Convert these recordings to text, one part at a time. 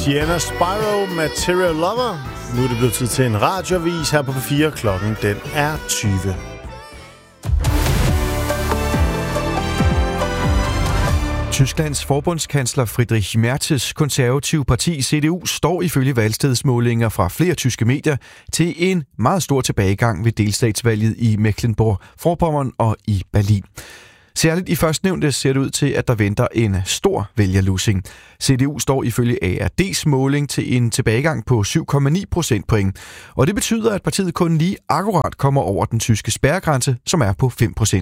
Sienna Spyro, Material Lover. Nu er det blevet tid til en radioavis her på P4. Klokken den er 20. Tysklands forbundskansler Friedrich Merz's konservative parti CDU står ifølge valgstedsmålinger fra flere tyske medier til en meget stor tilbagegang ved delstatsvalget i Mecklenburg-Vorpommern og i Berlin. Særligt i førstnævnte ser det ud til, at der venter en stor vælgerlussing. CDU står ifølge ARD's måling til en tilbagegang på 7,9 procentpoint, og det betyder, at partiet kun lige akkurat kommer over den tyske spærregrænse, som er på 5%.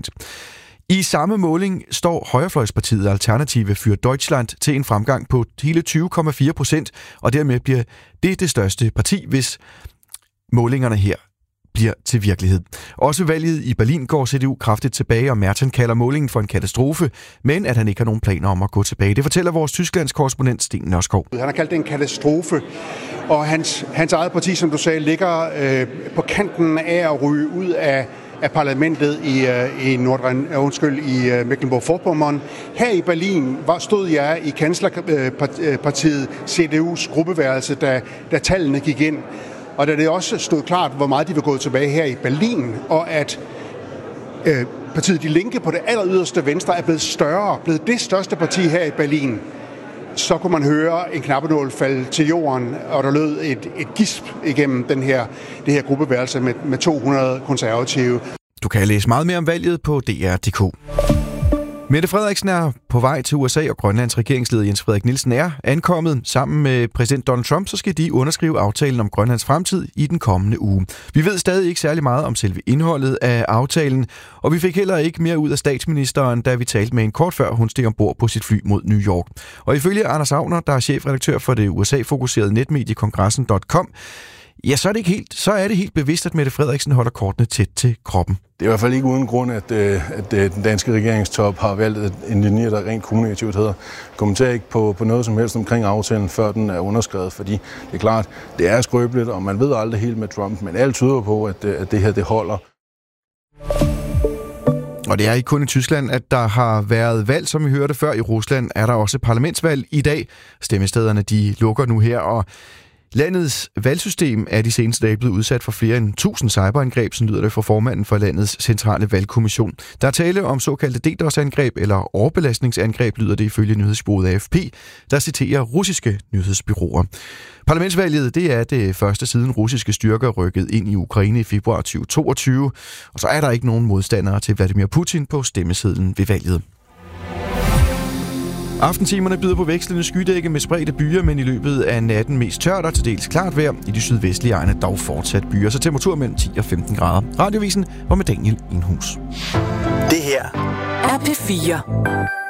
I samme måling står højrefløjspartiet Alternative für Deutschland til en fremgang på hele 20,4%, og dermed bliver det største parti, hvis målingerne her bliver til virkelighed. Også valget i Berlin går CDU kraftigt tilbage, og Merten kalder målingen for en katastrofe, men at han ikke har nogen planer om at gå tilbage. Det fortæller vores Tysklands korrespondent Sten Nørskov. Han har kaldt det en katastrofe, og hans eget parti, som du sagde, ligger på kanten af at ryge ud af parlamentet i Mecklenburg-Vorpommern. Her i Berlin stod jeg i kanslerpartiet CDU's gruppeværelse, da tallene gik ind. Og da det også stod klart, hvor meget de var gået tilbage her i Berlin, og at partiet Die Linke på det alleryderste venstre er blevet det største parti her i Berlin, så kunne man høre en knappenål falde til jorden, og der lød et gisp igennem det her gruppeværelse med 200 konservative. Du kan læse meget mere om valget på DR.dk. Mette Frederiksen er på vej til USA, og Grønlands regeringsleder Jens Frederik Nielsen er ankommet. Sammen med præsident Donald Trump, så skal de underskrive aftalen om Grønlands fremtid i den kommende uge. Vi ved stadig ikke særlig meget om selve indholdet af aftalen, og vi fik heller ikke mere ud af statsministeren, da vi talte med en kort før hun steg ombord på sit fly mod New York. Og ifølge Anders Agner, der er chefredaktør for det USA-fokuserede netmedie Kongressen.com, ja, så er det helt bevidst, at Mette Frederiksen holder kortene tæt til kroppen. Det er i hvert fald ikke uden grund, at den danske regeringstop har valgt en linje, der rent kommunikativt hedder. Kommenter ikke på noget som helst omkring aftalen, før den er underskrevet, fordi det er klart, det er skrøbeligt, og man ved aldrig helt med Trump, men alt tyder på, at det her det holder. Og det er ikke kun i Tyskland, at der har været valg, som vi hørte før. I Rusland er der også parlamentsvalg i dag. Stemmestederne de lukker nu her, og landets valgsystem er de seneste dage blevet udsat for flere end 1000 cyberangreb, som lyder det fra formanden for landets centrale valgkommission. Der er tale om såkaldte DDoS-angreb eller overbelastningsangreb, lyder det ifølge nyhedsbureauet AFP, der citerer russiske nyhedsbureauer. Parlamentsvalget det er det første siden russiske styrker rykkede ind i Ukraine i februar 2022, og så er der ikke nogen modstandere til Vladimir Putin på stemmesedlen ved valget. Aftentimerne byder på vekslende skydække med spredte byer, men i løbet af natten mest tørt og til dels klart vejr. I de sydvestlige egne dog fortsat byer, så temperatur mellem 10 og 15 grader. Radiovisen var med Daniel Inhus. Det her er P4.